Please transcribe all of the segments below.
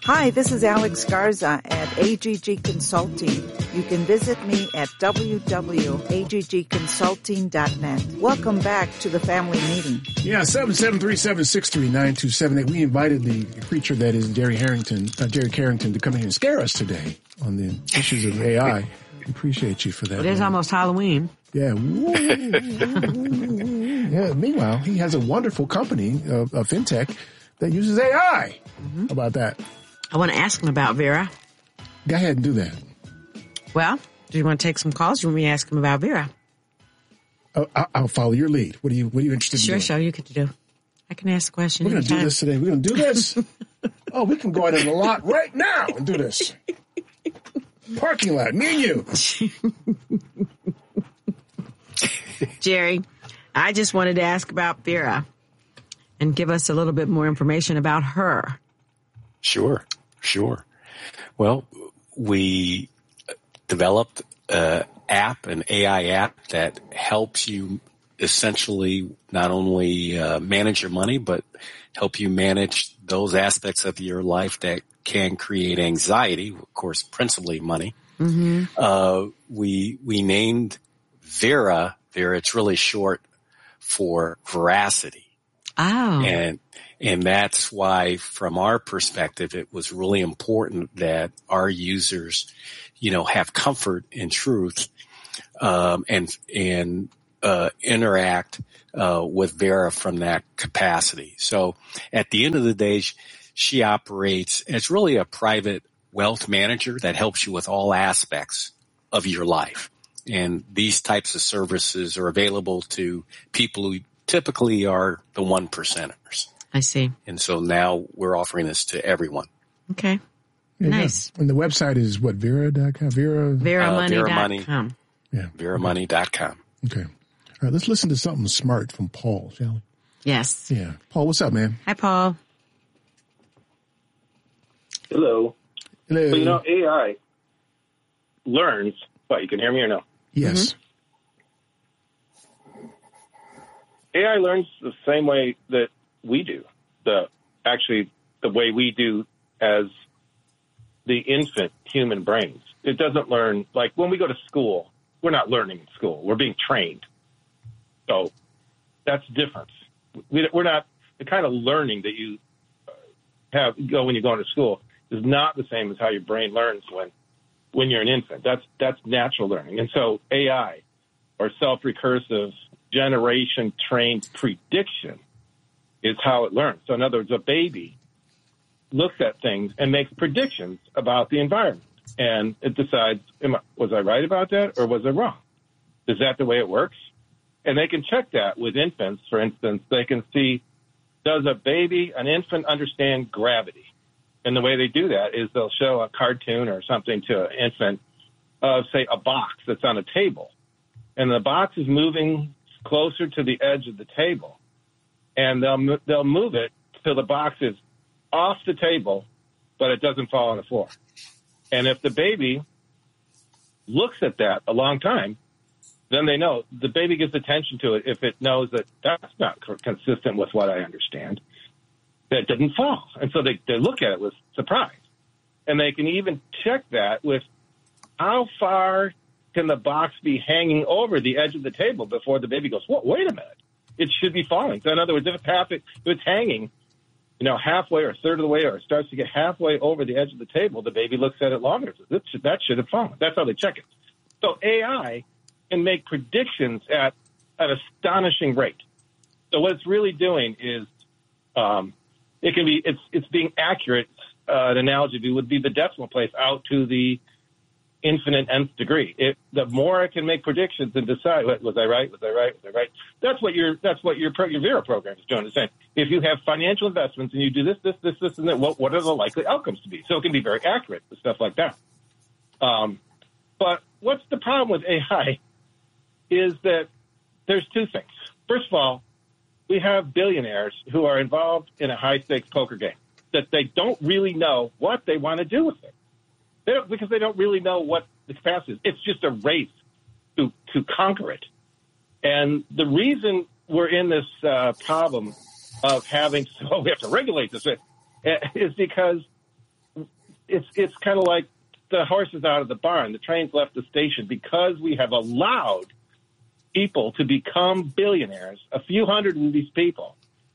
Hi, this is Alex Garza at AGG Consulting. You can visit me at www.aggconsulting.net. Welcome back to the family meeting. Yeah, 773-763-9278. We invited the creature that is Jerry Carrington, to come in and scare us today on the issues of AI. Appreciate you for that. It is almost Halloween. Yeah. Yeah. Meanwhile, he has a wonderful company of fintech that uses AI. Mm-hmm. How about that? I want to ask him about Vera. Go ahead and do that. Well, do you want to take some calls? Or do you want me to ask him about Vera? I'll follow your lead. What are you interested in doing? Sure, you could do. I can ask a question. We're going to do this today. We're going to do this? Oh, we can go out in the lot right now and do this. Parking lot, me and you. Jerry, I just wanted to ask about Vera and give us a little bit more information about her. Sure. Well, we developed an AI app that helps you essentially not only manage your money, but help you manage those aspects of your life that can create anxiety, of course, principally money. Mm-hmm. We named Vera. It's really short for veracity. Oh. And that's why, from our perspective, it was really important that our users, have comfort in truth, and interact with Vera from that capacity. So at the end of the day, she operates as really a private wealth manager that helps you with all aspects of your life. And these types of services are available to people who typically are the 1%ers. I see. And so now we're offering this to everyone. Okay. Yeah, nice. And the website is what, Vera.com? Veramoney.com. Yeah. Veramoney.com. Okay. All right, let's listen to something smart from Paul, shall we? Yes. Yeah. Paul, what's up, man? Hi, Paul. Hello. Hello. Well, AI learns. What, you can hear me or no? Yes. Mm-hmm. AI learns the same way that we do. The way we do as the infant human brains. It doesn't learn, like when we go to school, we're not learning in school. We're being trained. So that's the difference. We're not, the kind of learning that you when you go into school is not the same as how your brain learns when you're an infant. That's natural learning. And so AI, or self-recursive generation-trained prediction, is how it learns. So in other words, a baby looks at things and makes predictions about the environment. And it decides, was I right about that or was I wrong? Is that the way it works? And they can check that with infants. For instance, they can see, does an infant understand gravity? And the way they do that is they'll show a cartoon or something to an infant of, say, a box that's on a table. And the box is moving closer to the edge of the table. And they'll move it till the box is off the table, but it doesn't fall on the floor. And if the baby looks at that a long time, then they know, the baby gives attention to it if it knows that that's not consistent with what I understand. That didn't fall. And so they look at it with surprise. And they can even check that with how far can the box be hanging over the edge of the table before the baby goes, wait a minute, it should be falling. So in other words, if it's hanging, halfway or a third of the way, or it starts to get halfway over the edge of the table, the baby looks at it longer. That should have fallen. That's how they check it. So AI can make predictions at an astonishing rate. So what it's really doing is, it's being accurate. An analogy would be the decimal place out to the infinite nth degree. The more I can make predictions and decide, was I right? That's what your Vera program is doing. It's saying, if you have financial investments and you do this, and that, what are the likely outcomes to be? So it can be very accurate with stuff like that. But what's the problem with AI is that there's two things. First of all, we have billionaires who are involved in a high-stakes poker game that they don't really know what they want to do with it. Because they don't really know what the capacity is. It's just a race to conquer it. And the reason we're in this problem of we have to regulate this, is because it's kind of like the horse is out of the barn. The train's left the station because we have allowed people to become billionaires, a few hundred of these people.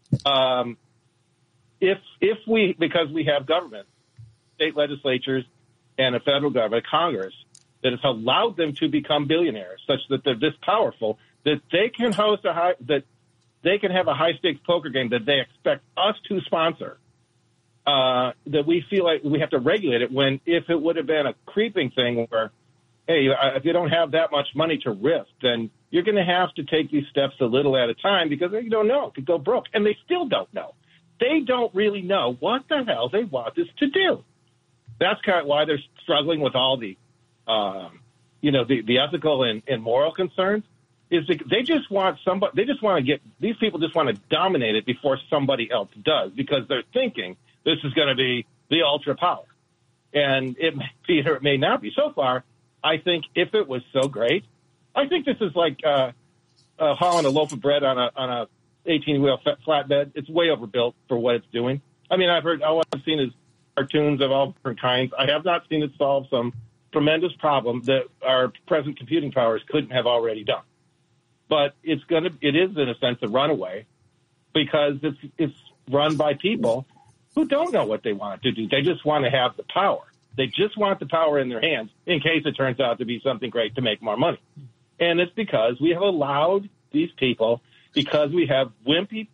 Because we have government, state legislatures, and a federal government, a Congress, that has allowed them to become billionaires, such that they're this powerful that they can host they can have a high stakes poker game that they expect us to sponsor. That we feel like we have to regulate it, when if it would have been a creeping thing where, hey, if you don't have that much money to risk, then you're going to have to take these steps a little at a time, because you don't know. It could go broke. And they still don't know. They don't really know what the hell they want this to do. That's kind of why they're struggling with all the, the ethical and moral concerns. Is they just want somebody? They just want to get these people just want to dominate it before somebody else does, because they're thinking this is going to be the ultra power, and it may be or it may not be. So far, I think if it was so great, I think this is like hauling a loaf of bread on a 18-wheel flatbed. It's way overbuilt for what it's doing. I mean, all I've seen is cartoons of all different kinds. I have not seen it solve some tremendous problem that our present computing powers couldn't have already done. But it is in a sense a runaway, because it's run by people who don't know what they want to do. They just want to have the power. They just want the power in their hands in case it turns out to be something great to make more money. And it's because we have allowed these people, because we have wimpy,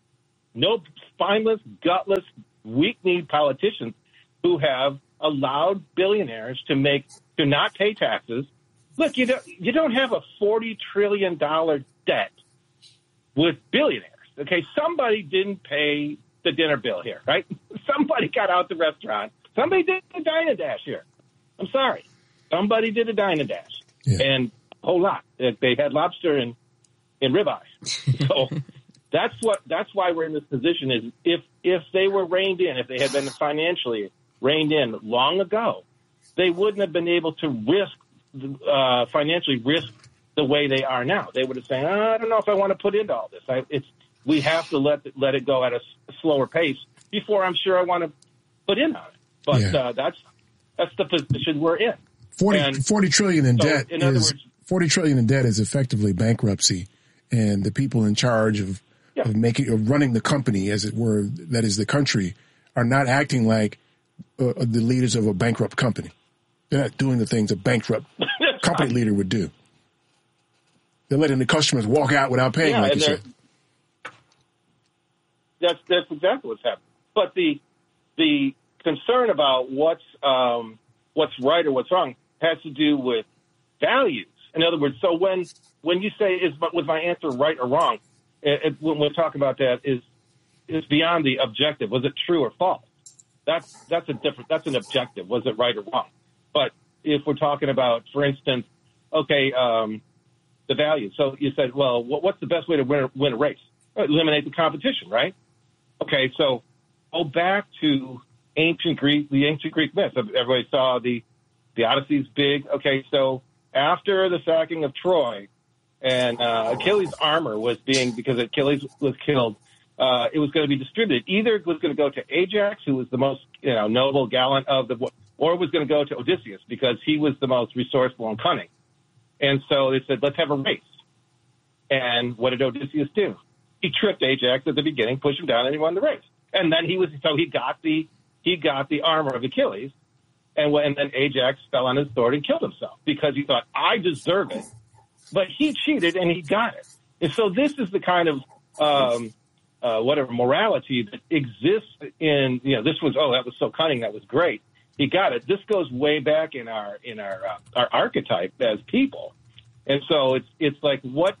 no spineless, gutless, weak-kneed politicians who have allowed billionaires to not pay taxes. Look, you don't have a $40 trillion debt with billionaires. Okay, somebody didn't pay the dinner bill here, right? Somebody got out the restaurant. Somebody did a dine and dash here. I'm sorry. Somebody did a dine and dash. Yeah. And a whole lot. They had lobster and ribeye. So that's why we're in this position, is if they were reined in, if they had been financially reined in long ago, they wouldn't have been able to financially risk the way they are now. They would have said, I don't know if I want to put into all this. We have to let it go at a slower pace before I'm sure I want to put in on it. But that's the position we're in. 40 trillion in debt. In other words, 40 trillion in debt is effectively bankruptcy, and the people in charge of running the company, as it were, that is the country, are not acting like the leaders of a bankrupt company. They're not doing the things a bankrupt company leader would do. They're letting the customers walk out without paying, like you said. That's exactly what's happening. But the concern about what's right or what's wrong has to do with values. In other words, so when you say was my answer right or wrong, when we talk about that is beyond the objective. Was it true or false? That's an objective. Was it right or wrong? But if we're talking about, for instance, the value. So you said, well, what's the best way to win a race? Eliminate the competition, right? Okay, so go back to the ancient Greek myths. Everybody saw the Odyssey's big. Okay, so after the sacking of Troy, and Achilles' armor because Achilles was killed, it was going to be distributed. Either it was going to go to Ajax, who was the most noble, gallant or it was going to go to Odysseus because he was the most resourceful and cunning. And so they said, let's have a race. And what did Odysseus do? He tripped Ajax at the beginning, pushed him down, and he won the race. And then he got the armor of Achilles, and then Ajax fell on his sword and killed himself because he thought, I deserve it. But he cheated and he got it. And so this is the kind of morality that exists in this was that was so cunning, that was great. He got it. This goes way back in our archetype as people, and so it's like what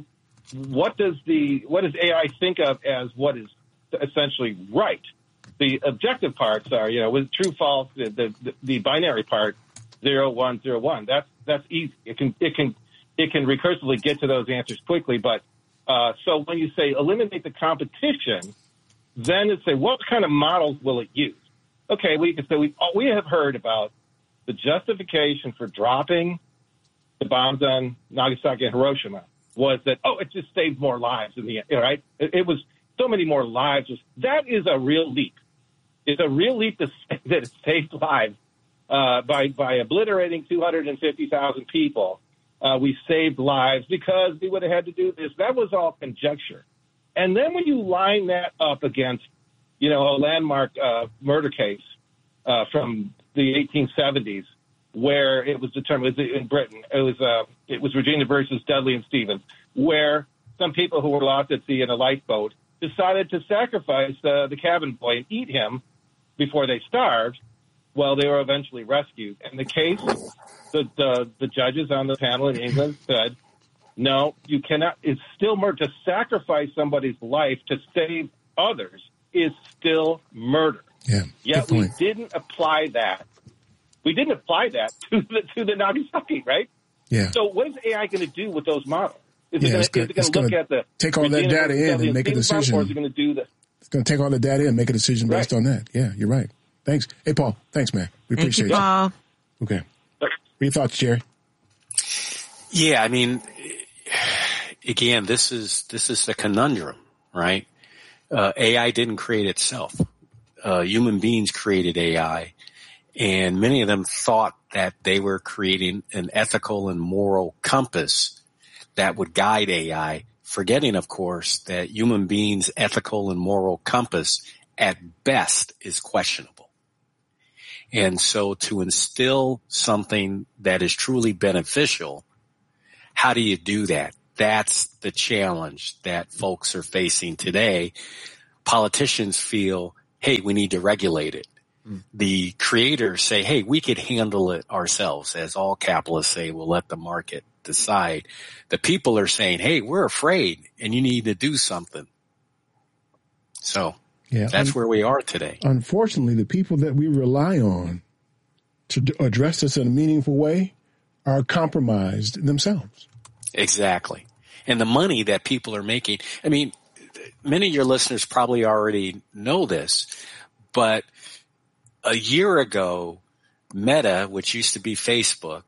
does AI think of as what is essentially right? The objective parts are with true, false. The binary part 0, 1, 0, 1. That's easy. It can recursively get to those answers quickly. But so when you say eliminate the competition, then it's say what kind of models will it use? Okay, we can say we have heard about the justification for dropping the bombs on Nagasaki and Hiroshima was that it just saved more lives in the end, right? It was so many more lives. That is a real leap. It's a real leap to say that it saved lives by obliterating 250,000 people. We saved lives because we would have had to do this. That was all conjecture. And then when you line that up against, a landmark murder case from the 1870s, where it was determined in Britain, it was Regina versus Dudley and Stevens, where some people who were lost at sea in a lifeboat decided to sacrifice the cabin boy and eat him before they starved. Well, they were eventually rescued. And the case, the judges on the panel in England said, no, you cannot. It's still murder. To sacrifice somebody's life to save others is still murder. Yeah. Yet we didn't apply that. We didn't apply that to the Nagasaki, right? Yeah. So what is AI going to do with those models? Is it going to look at the take all that data in and make a decision? Or is it going to do the? It's going to take all the data in and make a decision based on that. Yeah, you're right. Thanks. Hey, Paul. Thanks, man. We appreciate you. Paul. Okay. What are your thoughts, Jerry? Yeah, I mean, again, this is the conundrum, right? AI didn't create itself. Human beings created AI, and many of them thought that they were creating an ethical and moral compass that would guide AI, forgetting, of course, that human beings' ethical and moral compass at best is questionable. And so to instill something that is truly beneficial, how do you do that? That's the challenge that folks are facing today. Politicians feel, hey, we need to regulate it. The creators say, hey, we could handle it ourselves. As all capitalists say, we'll let the market decide. The people are saying, hey, we're afraid and you need to do something. So that's where we are today. Unfortunately, the people that we rely on to address this in a meaningful way are compromised themselves. Exactly. And the money that people are making, I mean, many of your listeners probably already know this, but a year ago, Meta, which used to be Facebook,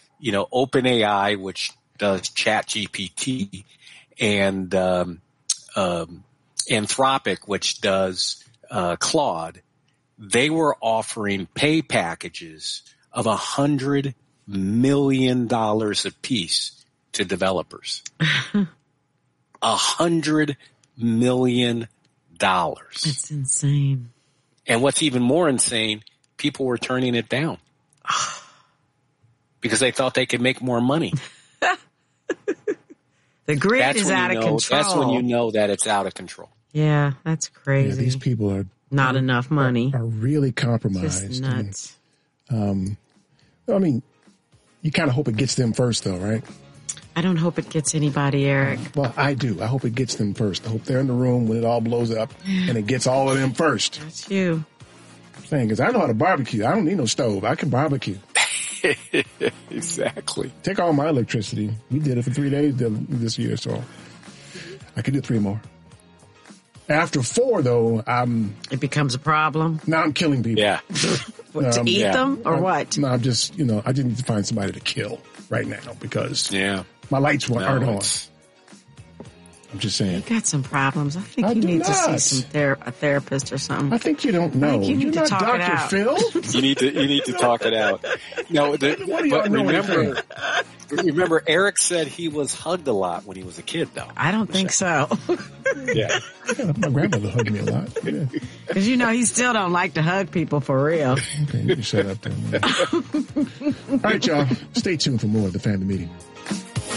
OpenAI, which does ChatGPT, and Anthropic, which does Claude, they were offering pay packages of $100 million apiece to developers. $100 million. That's insane. And what's even more insane, people were turning it down because they thought they could make more money. The grid is out of control. That's when you know that it's out of control. Yeah, that's crazy. Yeah, these people are not enough money. Are really compromised. Just nuts. I mean, you kind of hope it gets them first, though, right? I don't hope it gets anybody, Eric. Well, I do. I hope it gets them first. I hope they're in the room when it all blows up and it gets all of them first. That's you. I'm saying, because I know how to barbecue. I don't need no stove. I can barbecue. Exactly. Take all my electricity. We did it for 3 days this year, so I could do 3 more. After 4, though, it becomes a problem. Now I'm killing people. Yeah. What, to eat them or what? No, I'm just, I just need to find somebody to kill right now because my lights aren't on. I'm just saying. You got some problems. I think you need to see a therapist or something. I think you don't know. I think you need You're to not talk it Dr. out. Phil. You need to talk it out. No, remember, Eric said he was hugged a lot when he was a kid, though. I don't think so. Yeah. My grandmother hugged me a lot. Because he still don't like to hug people for real. Okay, you can shut up then. All right, y'all. Stay tuned for more of the Family Meeting.